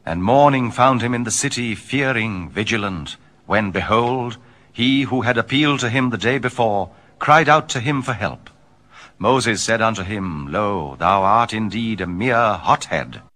And morning found him in the city, fearing, vigilant, when, behold, he who had appealed to him the day before cried out to him for help. Moses said unto him, Lo, thou art indeed a mere hothead.